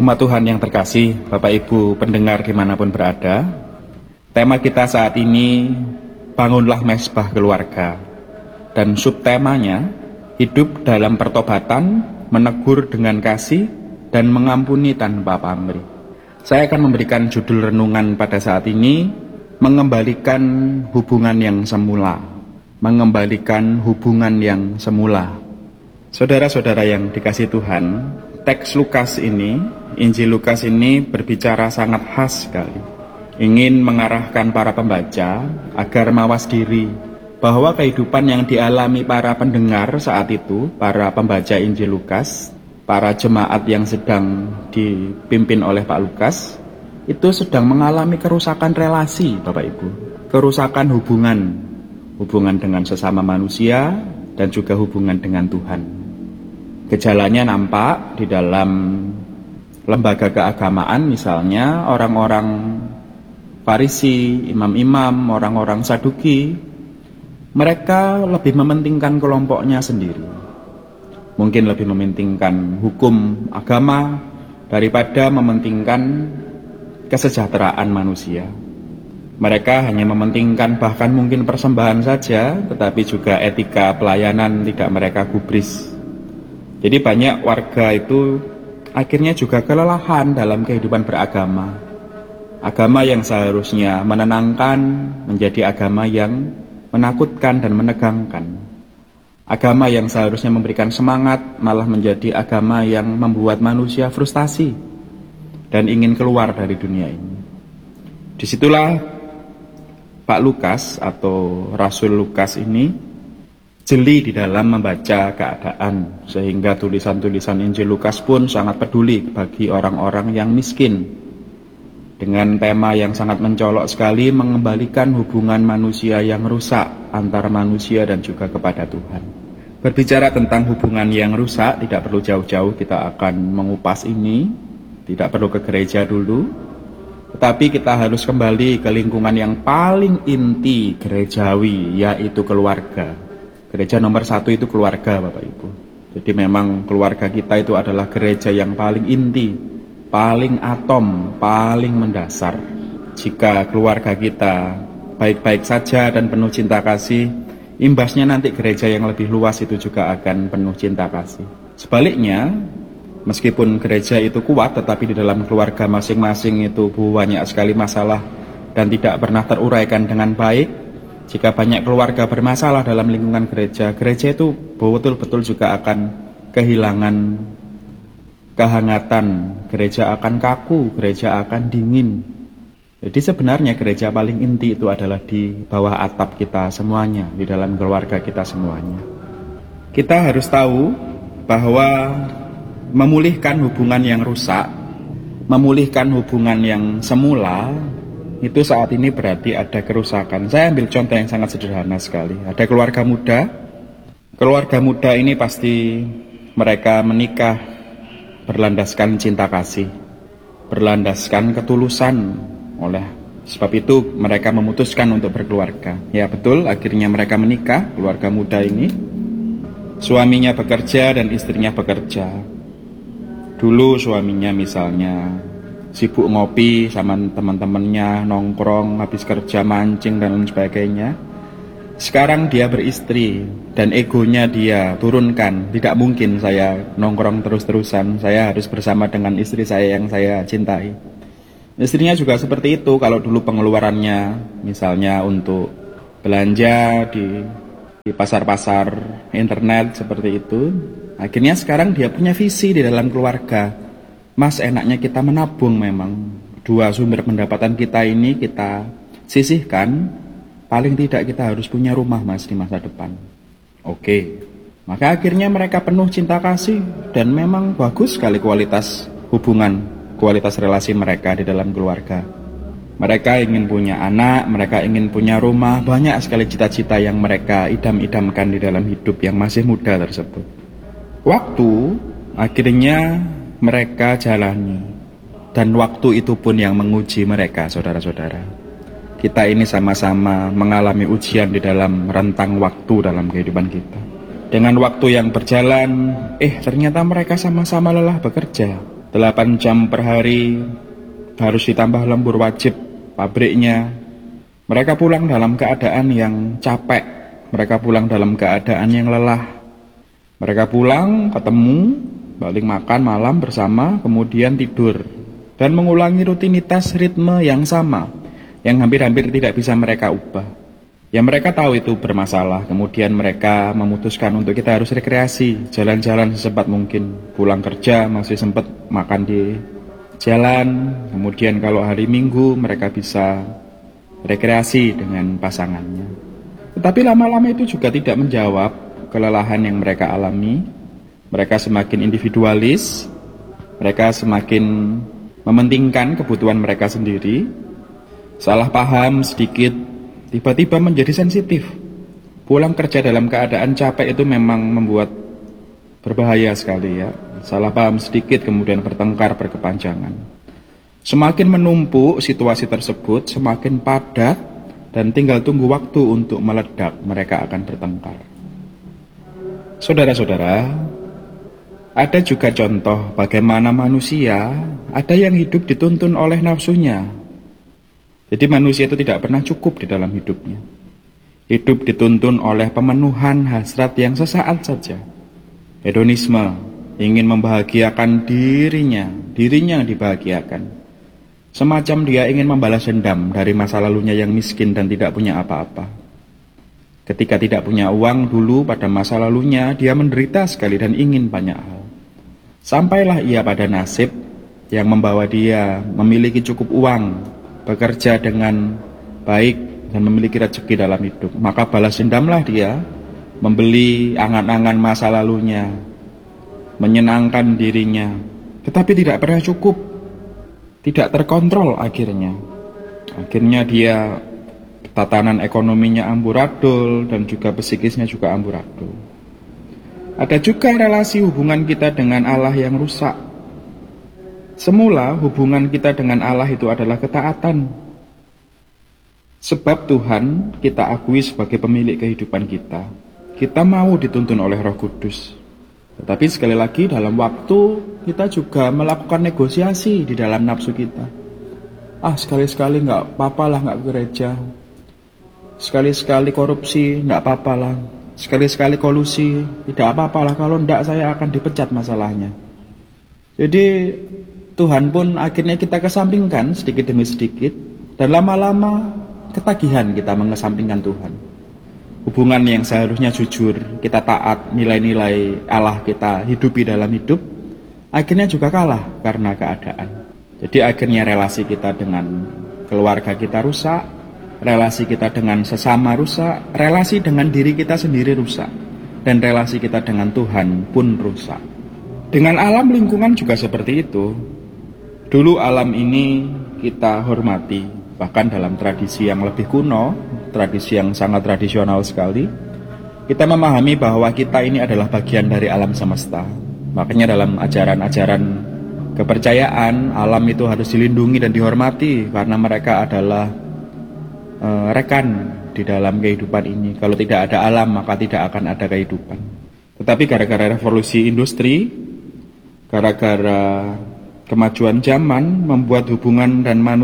Umat Tuhan yang terkasih, Bapak Ibu pendengar dimanapun berada, tema kita saat ini, bangunlah mesbah keluarga. Dan subtemanya, hidup dalam pertobatan, menegur dengan kasih, dan mengampuni tanpa pamrih. Saya akan memberikan judul renungan pada saat ini, mengembalikan hubungan yang semula. Mengembalikan hubungan yang semula. Saudara-saudara yang dikasih Tuhan, teks Lukas ini, Injil Lukas ini berbicara sangat khas sekali. Ingin mengarahkan para pembaca agar mawas diri bahwa kehidupan yang dialami para pendengar saat itu, para pembaca Injil Lukas, para jemaat yang sedang dipimpin oleh Pak Lukas, itu sedang mengalami kerusakan relasi, Bapak Ibu. Kerusakan hubungan dengan sesama manusia dan juga hubungan dengan Tuhan. Gejalanya nampak di dalam lembaga keagamaan, misalnya orang-orang Farisi, imam-imam, orang-orang Saduki, mereka lebih mementingkan kelompoknya sendiri. Mungkin lebih mementingkan hukum agama daripada mementingkan kesejahteraan manusia. Mereka hanya mementingkan bahkan mungkin persembahan saja, tetapi juga etika pelayanan tidak mereka gubris. Jadi banyak warga itu akhirnya juga kelelahan dalam kehidupan beragama. Agama yang seharusnya menenangkan menjadi agama yang menakutkan dan menegangkan. Agama yang seharusnya memberikan semangat malah menjadi agama yang membuat manusia frustasi dan ingin keluar dari dunia ini. Disitulah Pak Lukas atau Rasul Lukas ini jeli di dalam membaca keadaan, sehingga tulisan-tulisan Injil Lukas pun sangat peduli bagi orang-orang yang miskin, dengan tema yang sangat mencolok sekali, mengembalikan hubungan manusia yang rusak antara manusia dan juga kepada Tuhan. Berbicara tentang hubungan yang rusak, tidak perlu jauh-jauh kita akan mengupas ini, tidak perlu ke gereja dulu, tetapi kita harus kembali ke lingkungan yang paling inti gerejawi, yaitu keluarga. Gereja nomor 1 itu keluarga, Bapak Ibu. Jadi memang keluarga kita itu adalah gereja yang paling inti, paling atom, paling mendasar. Jika keluarga kita baik-baik saja dan penuh cinta kasih, imbasnya nanti gereja yang lebih luas itu juga akan penuh cinta kasih. Sebaliknya, meskipun gereja itu kuat, tetapi di dalam keluarga masing-masing itu banyak sekali masalah dan tidak pernah teruraikan dengan baik. Jika banyak keluarga bermasalah dalam lingkungan gereja, gereja itu betul-betul juga akan kehilangan kehangatan, gereja akan kaku, gereja akan dingin. Jadi sebenarnya gereja paling inti itu adalah di bawah atap kita semuanya, di dalam keluarga kita semuanya. Kita harus tahu bahwa memulihkan hubungan yang rusak, memulihkan hubungan yang semula, itu saat ini berarti ada kerusakan. Saya ambil contoh yang sangat sederhana sekali. Ada keluarga muda. Keluarga muda ini pasti mereka menikah berlandaskan cinta kasih, berlandaskan ketulusan. Oleh sebab itu mereka memutuskan untuk berkeluarga. Ya betul, akhirnya mereka menikah, keluarga muda ini. Suaminya bekerja dan istrinya bekerja. Dulu suaminya misalnya sibuk ngopi sama teman-temannya, nongkrong, habis kerja mancing dan lain sebagainya. Sekarang dia beristri dan egonya dia turunkan. Tidak mungkin saya nongkrong terus-terusan, saya harus bersama dengan istri saya yang saya cintai. Istrinya juga seperti itu. Kalau dulu pengeluarannya misalnya untuk belanja di pasar-pasar internet seperti itu, akhirnya sekarang dia punya visi di dalam keluarga. Mas, enaknya kita menabung memang. Dua sumber pendapatan kita ini kita sisihkan. Paling tidak kita harus punya rumah, Mas, di masa depan. Oke. Maka akhirnya mereka penuh cinta kasih. Dan memang bagus sekali kualitas hubungan, kualitas relasi mereka di dalam keluarga. Mereka ingin punya anak, mereka ingin punya rumah. Banyak sekali cita-cita yang mereka idam-idamkan di dalam hidup yang masih muda tersebut. Waktu akhirnya mereka jalani, dan waktu itu pun yang menguji mereka, saudara-saudara. Kita ini sama-sama mengalami ujian di dalam rentang waktu dalam kehidupan kita. Dengan waktu yang berjalan, ternyata mereka sama-sama lelah bekerja. 8 jam per hari, harus ditambah lembur wajib pabriknya. Mereka pulang dalam keadaan yang capek, mereka pulang dalam keadaan yang lelah. Mereka pulang, ketemu, balik makan malam bersama, kemudian tidur, dan mengulangi rutinitas ritme yang sama, yang hampir-hampir tidak bisa mereka ubah. Ya mereka tahu itu bermasalah, kemudian mereka memutuskan untuk kita harus rekreasi, jalan-jalan secepat mungkin. Pulang kerja masih sempat makan di jalan, kemudian kalau hari Minggu mereka bisa rekreasi dengan pasangannya. Tetapi lama-lama itu juga tidak menjawab kelelahan yang mereka alami. Mereka semakin individualis, mereka semakin mementingkan kebutuhan mereka sendiri. Salah paham sedikit, tiba-tiba menjadi sensitif. Pulang kerja dalam keadaan capek itu memang membuat berbahaya sekali ya. Salah paham sedikit kemudian bertengkar berkepanjangan. Semakin menumpuk situasi tersebut, semakin padat, dan tinggal tunggu waktu untuk meledak, mereka akan bertengkar. Saudara-saudara, ada juga contoh bagaimana manusia ada yang hidup dituntun oleh nafsunya. Jadi manusia itu tidak pernah cukup di dalam hidupnya. Hidup dituntun oleh pemenuhan hasrat yang sesaat saja. Hedonisme, ingin membahagiakan dirinya yang dibahagiakan. Semacam dia ingin membalas dendam dari masa lalunya yang miskin dan tidak punya apa-apa. Ketika tidak punya uang dulu pada masa lalunya, dia menderita sekali dan ingin banyak hal. Sampailah ia pada nasib yang membawa dia memiliki cukup uang, bekerja dengan baik dan memiliki rezeki dalam hidup. Maka balas dendamlah dia, membeli angan-angan masa lalunya, menyenangkan dirinya, tetapi tidak pernah cukup, tidak terkontrol akhirnya. Akhirnya dia tatanan ekonominya amburadul dan juga psikisnya juga amburadul. Ada juga relasi hubungan kita dengan Allah yang rusak. Semula hubungan kita dengan Allah itu adalah ketaatan. Sebab Tuhan kita akui sebagai pemilik kehidupan kita. Kita mau dituntun oleh Roh Kudus. Tetapi sekali lagi dalam waktu kita juga melakukan negosiasi di dalam nafsu kita. Sekali-sekali nggak apa-apalah nggak ke gereja. Sekali-sekali korupsi nggak apa-apalah. Sekali-sekali kolusi tidak apa-apalah, kalau nggak saya akan dipecat masalahnya. Jadi Tuhan pun akhirnya kita kesampingkan sedikit demi sedikit, dan lama-lama ketagihan kita mengesampingkan Tuhan. Hubungan yang seharusnya jujur, kita taat, nilai-nilai Allah kita hidupi dalam hidup, akhirnya juga kalah karena keadaan. Jadi akhirnya relasi kita dengan keluarga kita rusak, relasi kita dengan sesama rusak, relasi dengan diri kita sendiri rusak, dan relasi kita dengan Tuhan pun rusak. Dengan alam lingkungan juga seperti itu. Dulu alam ini kita hormati, bahkan dalam tradisi yang lebih kuno, tradisi yang sangat tradisional sekali, kita memahami bahwa kita ini adalah bagian dari alam semesta. Makanya dalam ajaran-ajaran kepercayaan, alam itu harus dilindungi dan dihormati, karena mereka adalah rekan di dalam kehidupan ini. Kalau tidak ada alam, maka tidak akan ada kehidupan. Tetapi gara-gara revolusi industri, gara-gara kemajuan zaman, membuat hubungan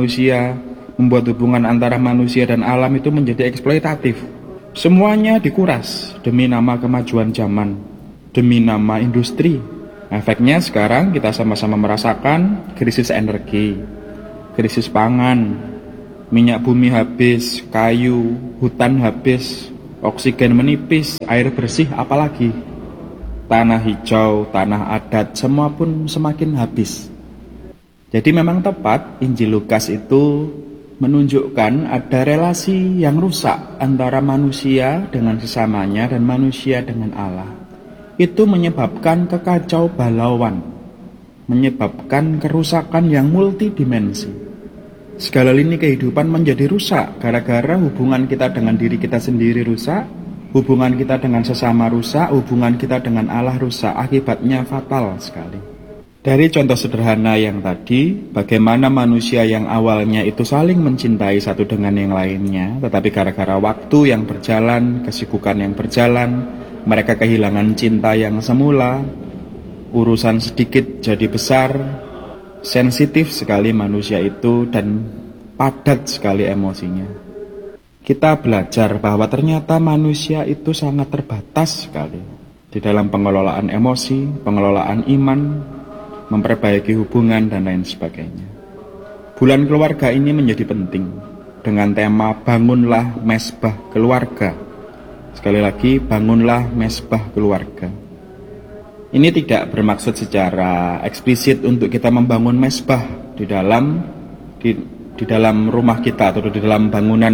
antara manusia dan alam itu menjadi eksploitatif. Semuanya dikuras demi nama kemajuan zaman, demi nama industri. Efeknya sekarang kita sama-sama merasakan krisis energi, krisis pangan, minyak bumi habis, kayu, hutan habis, oksigen menipis, air bersih apalagi. Tanah hijau, tanah adat, semua pun semakin habis. Jadi memang tepat Injil Lukas itu menunjukkan ada relasi yang rusak antara manusia dengan sesamanya dan manusia dengan Allah. Itu menyebabkan kekacau balauan, menyebabkan kerusakan yang multidimensi. Segala lini kehidupan menjadi rusak gara-gara hubungan kita dengan diri kita sendiri rusak, hubungan kita dengan sesama rusak, hubungan kita dengan Allah rusak. Akibatnya fatal sekali. Dari contoh sederhana yang tadi, bagaimana manusia yang awalnya itu saling mencintai satu dengan yang lainnya, tetapi gara-gara waktu yang berjalan, kesibukan yang berjalan, mereka kehilangan cinta yang semula, urusan sedikit jadi besar, sensitif sekali manusia itu dan padat sekali emosinya. Kita belajar bahwa ternyata manusia itu sangat terbatas sekali di dalam pengelolaan emosi, pengelolaan iman, memperbaiki hubungan dan lain sebagainya. Bulan keluarga ini menjadi penting dengan tema bangunlah mesbah keluarga. Sekali lagi, bangunlah mesbah keluarga. Ini tidak bermaksud secara eksplisit untuk kita membangun mesbah di dalam rumah kita atau di dalam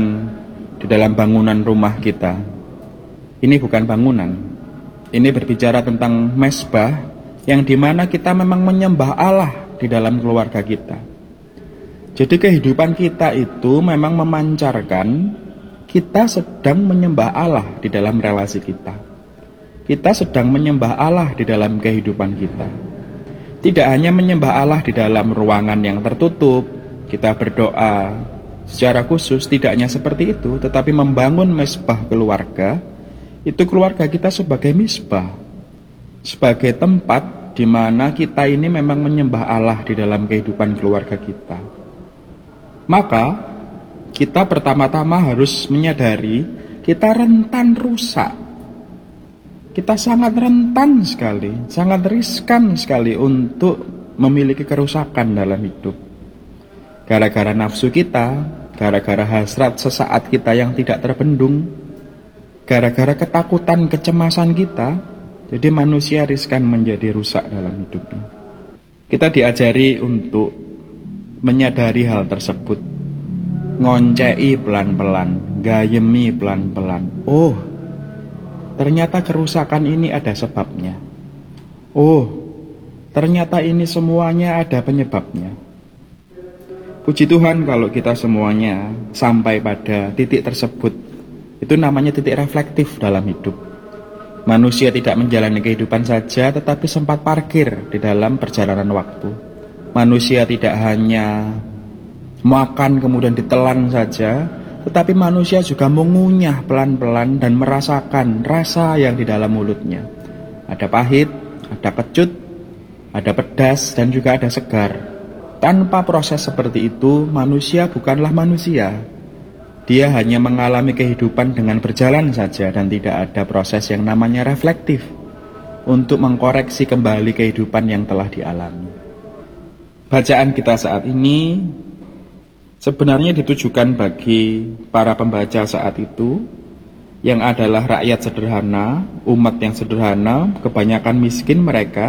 bangunan rumah kita. Ini bukan bangunan. Ini berbicara tentang mesbah yang dimana kita memang menyembah Allah di dalam keluarga kita. Jadi kehidupan kita itu memang memancarkan kita sedang menyembah Allah di dalam relasi kita. Kita sedang menyembah Allah di dalam kehidupan kita. Tidak hanya menyembah Allah di dalam ruangan yang tertutup, kita berdoa secara khusus, tidak hanya seperti itu, tetapi membangun mesbah keluarga, itu keluarga kita sebagai mesbah, sebagai tempat di mana kita ini memang menyembah Allah di dalam kehidupan keluarga kita. Maka kita pertama-tama harus menyadari kita rentan rusak. Kita sangat rentan sekali, sangat riskan sekali untuk memiliki kerusakan dalam hidup. Gara-gara nafsu kita, gara-gara hasrat sesaat kita yang tidak terbendung, gara-gara ketakutan, kecemasan kita, jadi manusia riskan menjadi rusak dalam hidupnya. Kita diajari untuk menyadari hal tersebut, ngoncei pelan-pelan, gayemi pelan-pelan. Oh, ternyata kerusakan ini ada sebabnya. Oh, ternyata ini semuanya ada penyebabnya. Puji Tuhan kalau kita semuanya sampai pada titik tersebut. Itu namanya titik reflektif dalam hidup. Manusia tidak menjalani kehidupan saja, tetapi sempat parkir di dalam perjalanan waktu. Manusia tidak hanya makan kemudian ditelan saja, tetapi manusia juga mengunyah pelan-pelan dan merasakan rasa yang di dalam mulutnya. Ada pahit, ada kecut, ada pedas, dan juga ada segar. Tanpa proses seperti itu, manusia bukanlah manusia. Dia hanya mengalami kehidupan dengan berjalan saja dan tidak ada proses yang namanya reflektif untuk mengkoreksi kembali kehidupan yang telah dialami. Bacaan kita saat ini sebenarnya ditujukan bagi para pembaca saat itu yang adalah rakyat sederhana, umat yang sederhana, kebanyakan miskin mereka.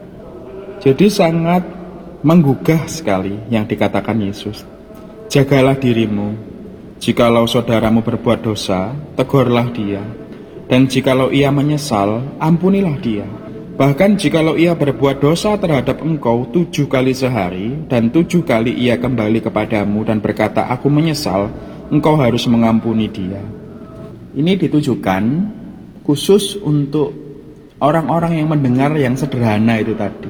Jadi sangat menggugah sekali yang dikatakan Yesus. Jagalah dirimu, jikalau saudaramu berbuat dosa, tegurlah dia, dan jikalau ia menyesal, ampunilah dia. Bahkan jikalau ia berbuat dosa terhadap engkau 7 kali sehari, dan 7 kali ia kembali kepadamu dan berkata, aku menyesal, engkau harus mengampuni dia. Ini ditujukan khusus untuk orang-orang yang mendengar yang sederhana itu tadi.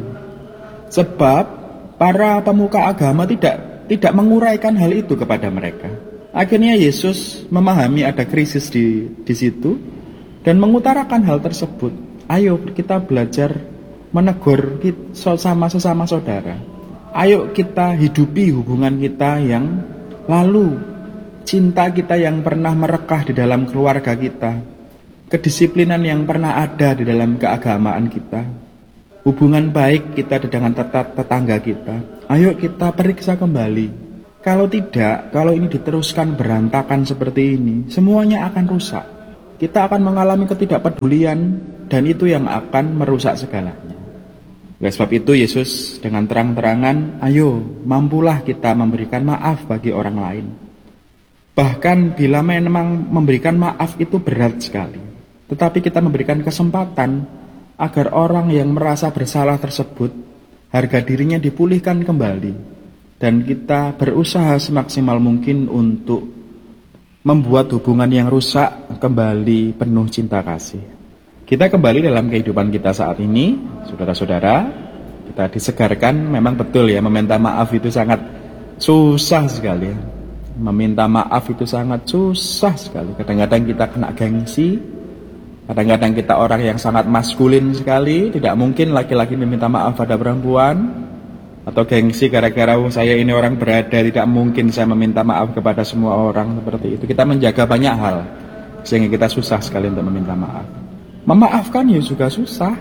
Sebab para pemuka agama tidak menguraikan hal itu kepada mereka. Akhirnya Yesus memahami ada krisis di situ dan mengutarakan hal tersebut. Ayo kita belajar menegur sesama saudara. Ayo kita hidupi hubungan kita yang lalu, cinta kita yang pernah merekah di dalam keluarga kita, kedisiplinan yang pernah ada di dalam keagamaan kita, hubungan baik kita dengan tetangga kita. Ayo kita periksa kembali. Kalau tidak, kalau ini diteruskan berantakan seperti ini, semuanya akan rusak. Kita akan mengalami ketidakpedulian dan itu yang akan merusak segalanya. Oleh sebab itu Yesus dengan terang-terangan, ayo mampulah kita memberikan maaf bagi orang lain. Bahkan bila memang memberikan maaf itu berat sekali, tetapi kita memberikan kesempatan agar orang yang merasa bersalah tersebut harga dirinya dipulihkan kembali, dan kita berusaha semaksimal mungkin untuk membuat hubungan yang rusak kembali penuh cinta kasih. Kita kembali dalam kehidupan kita saat ini, saudara-saudara, kita disegarkan. Memang betul ya, meminta maaf itu sangat susah sekali. Meminta maaf itu sangat susah sekali. Kadang-kadang kita kena gengsi, kadang-kadang kita orang yang sangat maskulin sekali. Tidak mungkin laki-laki meminta maaf pada perempuan, atau gengsi gara-gara saya ini orang berada, tidak mungkin saya meminta maaf kepada semua orang, seperti itu. Kita menjaga banyak hal sehingga kita susah sekali untuk meminta maaf. Memaafkan ya juga susah,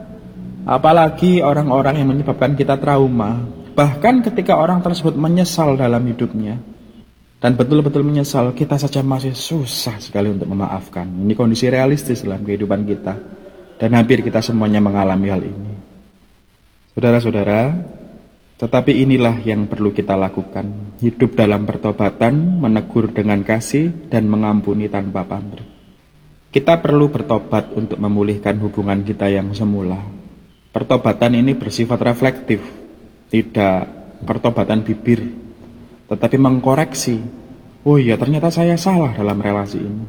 apalagi orang-orang yang menyebabkan kita trauma. Bahkan ketika orang tersebut menyesal dalam hidupnya dan betul-betul menyesal, kita saja masih susah sekali untuk memaafkan. Ini kondisi realistis dalam kehidupan kita, dan hampir kita semuanya mengalami hal ini. Saudara-saudara, tetapi inilah yang perlu kita lakukan. Hidup dalam pertobatan, menegur dengan kasih, dan mengampuni tanpa pamrih. Kita perlu bertobat untuk memulihkan hubungan kita yang semula. Pertobatan ini bersifat reflektif, tidak pertobatan bibir, tetapi mengkoreksi. Oh iya, ternyata saya salah dalam relasi ini.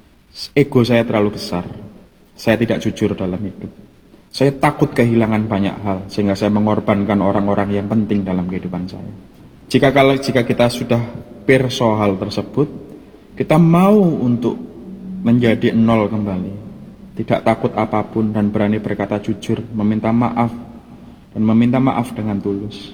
Ego saya terlalu besar. Saya tidak jujur dalam hidup. Saya takut kehilangan banyak hal, sehingga saya mengorbankan orang-orang yang penting dalam kehidupan saya. Jika kita sudah perso hal tersebut, kita mau untuk menjadi nol kembali, tidak takut apapun dan berani berkata jujur, meminta maaf, dan meminta maaf dengan tulus.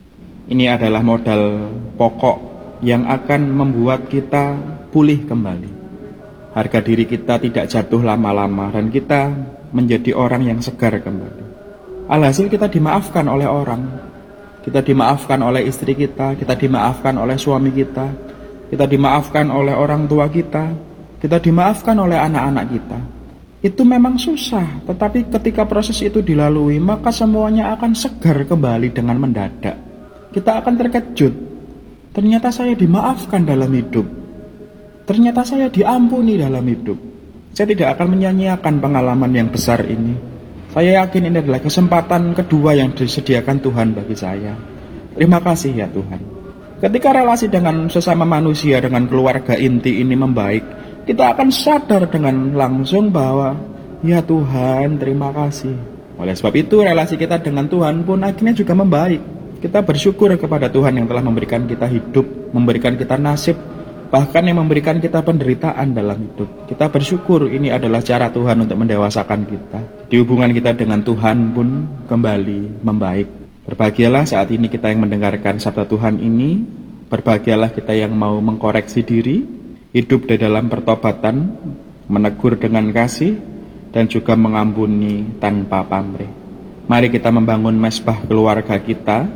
Ini adalah modal pokok yang akan membuat kita pulih kembali. Harga diri kita tidak jatuh lama-lama dan kita menjadi orang yang segar kembali. Alhasil kita dimaafkan oleh orang. Kita dimaafkan oleh istri kita dimaafkan oleh suami kita dimaafkan oleh orang tua kita dimaafkan oleh anak-anak kita. Itu memang susah, tetapi ketika proses itu dilalui, maka semuanya akan segar kembali dengan mendadak. Kita akan terkejut. Ternyata saya dimaafkan dalam hidup. Ternyata saya diampuni dalam hidup. Saya tidak akan menyanyiakan pengalaman yang besar ini. Saya yakin ini adalah kesempatan kedua yang disediakan Tuhan bagi saya. Terima kasih ya Tuhan. Ketika relasi dengan sesama manusia, dengan keluarga inti ini membaik, kita akan sadar dengan langsung bahwa ya Tuhan, terima kasih. Oleh sebab itu relasi kita dengan Tuhan pun akhirnya juga membaik. Kita bersyukur kepada Tuhan yang telah memberikan kita hidup, memberikan kita nasib, bahkan yang memberikan kita penderitaan dalam hidup. Kita bersyukur ini adalah cara Tuhan untuk mendewasakan kita. Di hubungan kita dengan Tuhan pun kembali membaik. Berbahagialah saat ini kita yang mendengarkan sabda Tuhan ini. Berbahagialah kita yang mau mengkoreksi diri, hidup di dalam pertobatan, menegur dengan kasih, dan juga mengampuni tanpa pamrih. Mari kita membangun mezbah keluarga kita.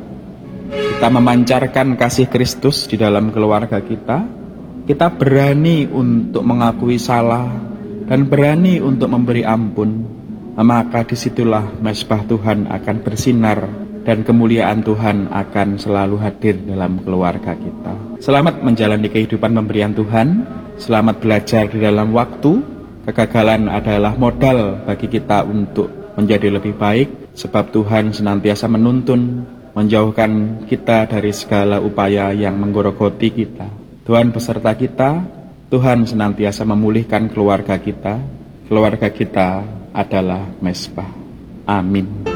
Kita memancarkan kasih Kristus di dalam keluarga kita. Kita berani untuk mengakui salah dan berani untuk memberi ampun, maka disitulah mezbah Tuhan akan bersinar dan kemuliaan Tuhan akan selalu hadir dalam keluarga kita. Selamat menjalani kehidupan pemberian Tuhan, selamat belajar di dalam waktu. Kegagalan adalah modal bagi kita untuk menjadi lebih baik, sebab Tuhan senantiasa menuntun, menjauhkan kita dari segala upaya yang menggorogoti kita. Tuhan beserta kita, Tuhan senantiasa memulihkan keluarga kita. Keluarga kita adalah mezbah. Amin.